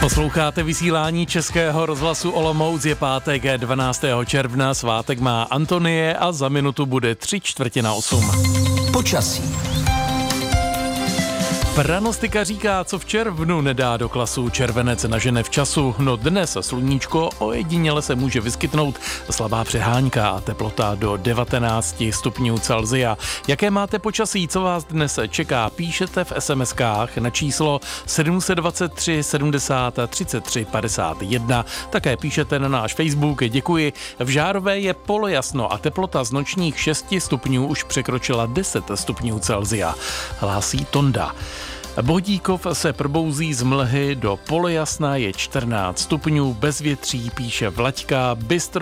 Posloucháte vysílání Českého rozhlasu Olomouc, je pátek 12. června, svátek má Antonie a za minutu bude 7:45. Počasí. Pranostika říká, co v červnu nedá do klasu, červenec nažene v času. No dnes sluníčko, ojediněle se může vyskytnout slabá přehánka a teplota do 19 stupňů Celsia. Jaké máte počasí, co vás dnes čeká, píšete v SMS-kách na číslo 723 70 33 51. Také píšete na náš Facebook, děkuji. V Žárové je polojasno a teplota z nočních 6 stupňů už překročila 10 stupňů Celsia. Hlásí Tonda. Bohdíkov se probouzí z mlhy, do polojasna je 14 stupňů, bezvětří, píše Vlaďka, Bystro